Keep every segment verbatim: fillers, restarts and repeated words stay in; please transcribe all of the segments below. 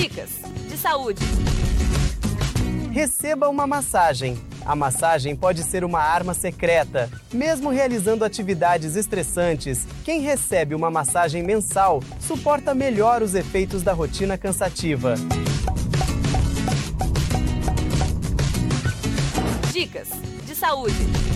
Dicas de saúde. Receba uma massagem. A massagem pode ser uma arma secreta. Mesmo realizando atividades estressantes, quem recebe uma massagem mensal suporta melhor os efeitos da rotina cansativa. Dicas de saúde.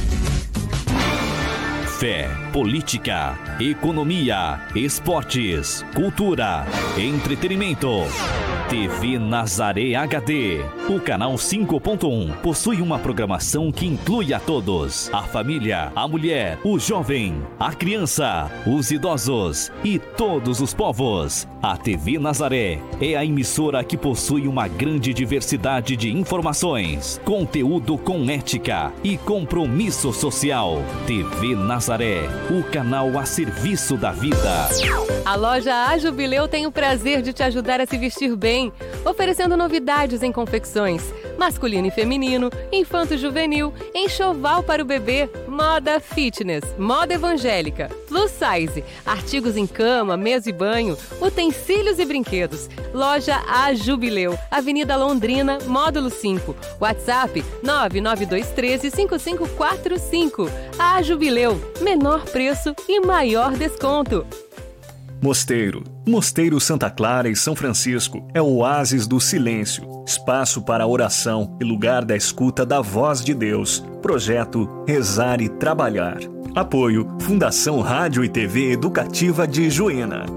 Fé, política, economia, esportes, cultura, entretenimento. T V Nazaré H D. O canal cinco ponto um possui uma programação que inclui a todos: a família, a mulher, o jovem, a criança, os idosos e todos os povos. A T V Nazaré é a emissora que possui uma grande diversidade de informações, conteúdo com ética e compromisso social. T V Nazaré, o canal a serviço da vida. A loja A Jubileu tem o prazer de te ajudar a se vestir bem, oferecendo novidades em confecções, masculino e feminino, infanto-juvenil, enxoval para o bebê, moda fitness, moda evangélica, plus size, artigos em cama, mesa e banho, utensílios e brinquedos. Loja A Jubileu, Avenida Londrina, Módulo cinco, WhatsApp nove nove dois um três cinco cinco quatro cinco. A Jubileu, menor preço e maior desconto. Mosteiro. Mosteiro Santa Clara e São Francisco é o oásis do silêncio, espaço para oração e lugar da escuta da voz de Deus. Projeto Rezar e Trabalhar. Apoio Fundação Rádio e T V Educativa de Juína.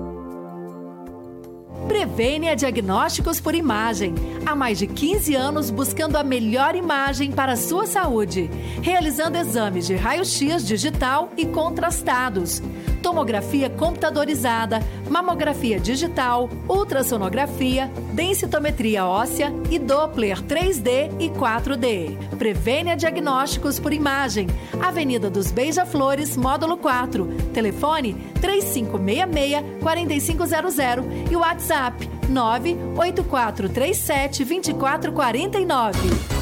Prevênia Diagnósticos por Imagem. Há mais de quinze anos buscando a melhor imagem para a sua saúde. Realizando exames de raio-x digital e contrastados. Tomografia computadorizada, mamografia digital, ultrassonografia, densitometria óssea e Doppler três D e quatro D. Prevênia Diagnósticos por Imagem. Avenida dos Beija-Flores, Módulo quatro. Telefone três cinco seis seis, quatro cinco zero zero e o WhatsApp nove oito quatro três sete dois quatro quatro nove.